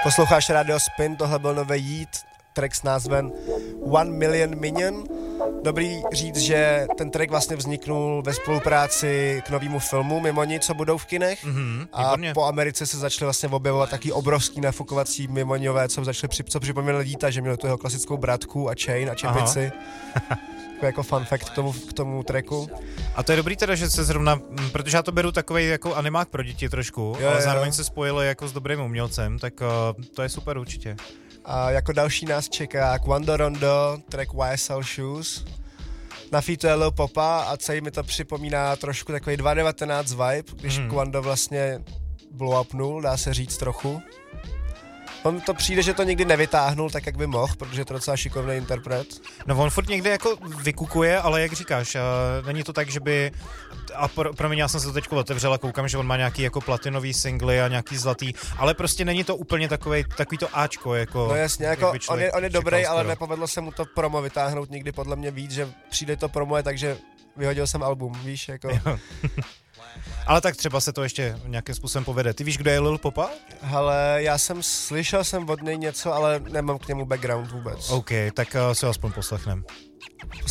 Posloucháš Radio Spin, tohle byl nový Yeet, track s názvem 1 Million Minion. Dobrý říct, že ten track vlastně vzniknul ve spolupráci k novému filmu Mimoni, co budou v kinech. A po Americe se začaly vlastně objevovat taky obrovský nafukovací mimoniové, co připomínali Yeeta, že měli tu jeho klasickou bratku a chain a čepici. Jako fun fact k tomu tracku. A to je dobrý teda, že se zrovna, protože já to beru takovej jako animák pro děti trošku, ale zároveň se spojili jako s dobrým umělcem, tak to je super určitě. A jako další nás čeká Quando Rondo, track YSL Shoes. Na featu je Lil Popa a celý mi to připomíná trošku takový 2019 vibe, když Quando vlastně blow upnul, dá se říct trochu. On to přijde, že to nikdy nevytáhnul tak, jak by mohl, protože je to docela šikovný interpret. No on furt někde jako vykukuje, ale jak říkáš, není to tak, že by... A promiň, já jsem se to teď otevřel a koukám, že on má nějaký jako platinový singly a nějaký zlatý, ale prostě není to úplně takový to Ačko, jako... No jasně, jako on je dobrý, ale nepovedlo se mu to promo vytáhnout nikdy podle mě víc, že přijde to promo je tak, že vyhodil jsem album, víš, jako... Ale tak třeba se to ještě nějakým způsobem povede. Ty víš, kdo je Lil Popa? Hele, slyšel jsem od něj něco, ale nemám k němu background vůbec. OK, tak si ho aspoň poslechneme.